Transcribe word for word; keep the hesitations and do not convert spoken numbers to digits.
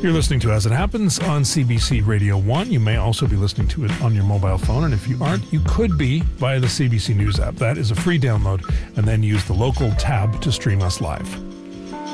You're listening to As It Happens on C B C Radio one. You may also be listening to it on your mobile phone, and if you aren't, you could be via the C B C News app. That is a free download, and then use the local tab to stream us live.